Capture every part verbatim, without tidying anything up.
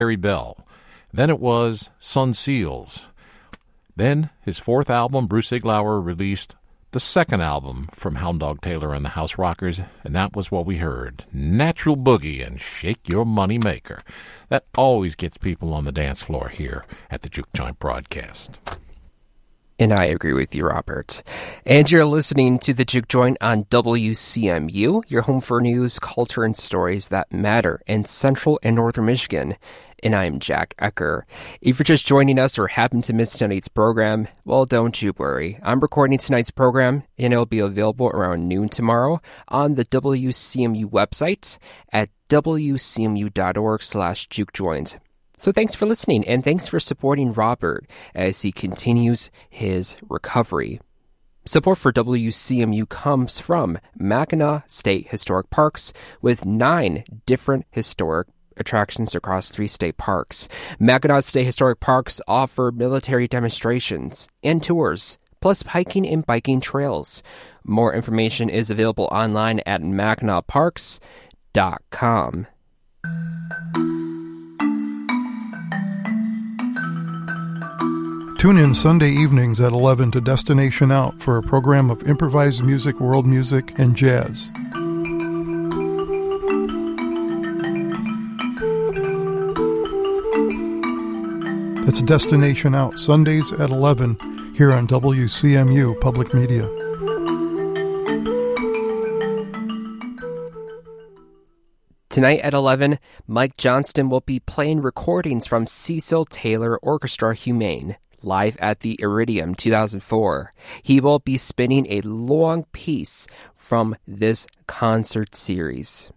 Barry Bell. Then it was Sun Seals. Then his fourth album, Bruce Iglauer released the second album from Hound Dog Taylor and the House Rockers, and that was what we heard, Natural Boogie and Shake Your Money Maker. That always gets people on the dance floor here at the Juke Joint broadcast. And I agree with you, Robert. And you're listening to the Juke Joint on W C M U, your home for news, culture, and stories that matter in Central and Northern Michigan. And I'm Jack Ecker. If you're just joining us or happen to miss tonight's program, well, don't you worry. I'm recording tonight's program, and it'll be available around noon tomorrow on the W C M U website at W C M U dot org slash juke joint. So thanks for listening, and thanks for supporting Robert as he continues his recovery. Support for W C M U comes from Mackinac State Historic Parks, with nine different historic attractions across three state parks. Mackinac State Historic Parks offer military demonstrations and tours, plus hiking and biking trails. More information is available online at mackinac parks dot com. Tune in Sunday evenings at eleven to Destination Out for a program of improvised music, world music, and jazz. That's Destination Out, Sundays at eleven, here on W C M U Public Media. Tonight at eleven, Mike Johnston will be playing recordings from Cecil Taylor Orchestra Humane, live at the Iridium two thousand four. He will be spinning a long piece from this concert series.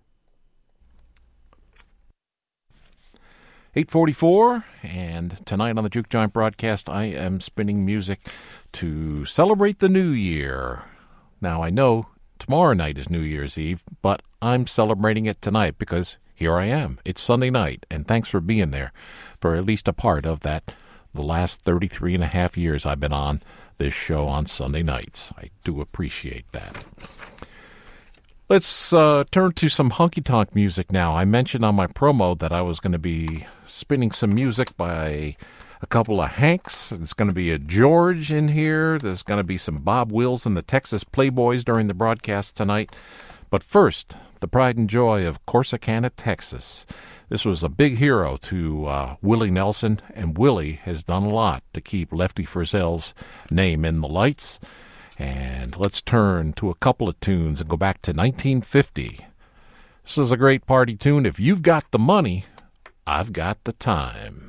eight forty-four, and tonight on the Juke Joint broadcast, I am spinning music to celebrate the new year. Now, I know tomorrow night is New Year's Eve, but I'm celebrating it tonight because here I am. It's Sunday night, and thanks for being there for at least a part of that, the last thirty-three and a half years I've been on this show on Sunday nights. I do appreciate that. Let's uh, turn to some honky-tonk music now. I mentioned on my promo that I was going to be spinning some music by a couple of Hanks. There's going to be a George in here. There's going to be some Bob Wills and the Texas Playboys during the broadcast tonight. But first, the pride and joy of Corsicana, Texas. This was a big hero to uh, Willie Nelson, and Willie has done a lot to keep Lefty Frizzell's name in the lights. And let's turn to a couple of tunes and go back to nineteen fifty. This is a great party tune. If you've got the money, I've got the time.